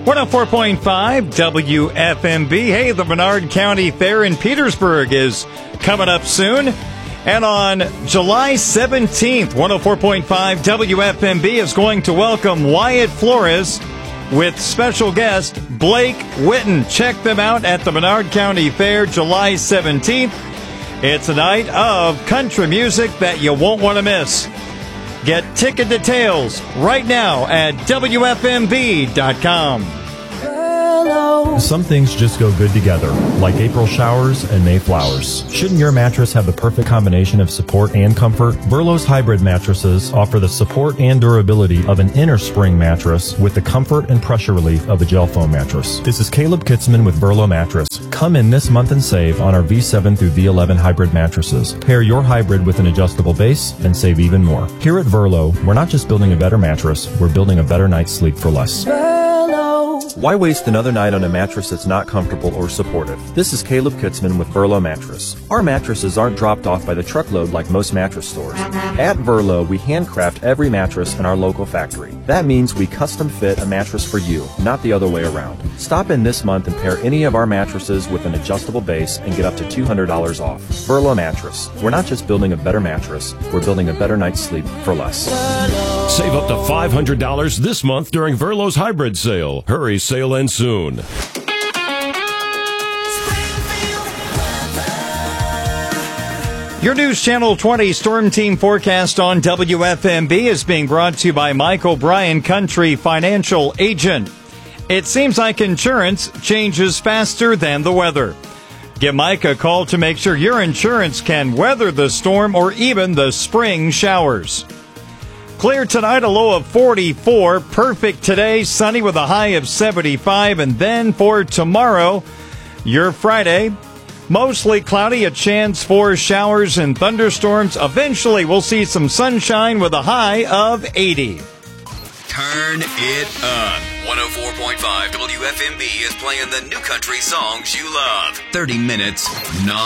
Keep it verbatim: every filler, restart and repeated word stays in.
one oh four point five W F M B. Hey, the Menard County Fair in Petersburg is coming up soon. And on July seventeenth, one oh four point five W F M B is going to welcome Wyatt Flores with special guest Blake Witten. Check them out at the Menard County Fair July seventeenth. It's a night of country music that you won't want to miss. Get ticket details right now at W F M B dot com. Some things just go good together, like April showers and May flowers. Shouldn't your mattress have the perfect combination of support and comfort? Verlo's hybrid mattresses offer the support and durability of an inner spring mattress with the comfort and pressure relief of a gel foam mattress. This is Caleb Kitzman with Verlo Mattress. Come in this month and save on our V seven through V eleven hybrid mattresses. Pair your hybrid with an adjustable base and save even more. Here at Verlo, we're not just building a better mattress, we're building a better night's sleep for less. Why waste another night on a mattress that's not comfortable or supportive? This is Caleb Kitzman with Verlo Mattress. Our mattresses aren't dropped off by the truckload like most mattress stores. At Verlo, we handcraft every mattress in our local factory. That means we custom fit a mattress for you, not the other way around. Stop in this month and pair any of our mattresses with an adjustable base and get up to two hundred dollars off. Verlo Mattress. We're not just building a better mattress, we're building a better night's sleep for less. Save up to five hundred dollars this month during Verlo's hybrid sale. Hurry, sale ends soon. Your News Channel twenty Storm Team forecast on W F M B is being brought to you by Mike O'Brien Country Financial Agent. It seems like insurance changes faster than the weather. Give Mike a call to make sure your insurance can weather the storm or even the spring showers. Clear tonight, a low of forty-four. Perfect today, sunny with a high of seventy-five. And then for tomorrow, your Friday, mostly cloudy, a chance for showers and thunderstorms. Eventually, we'll see some sunshine with a high of eighty. Turn it up. one oh four point five W F M B is playing the new country songs you love. thirty minutes non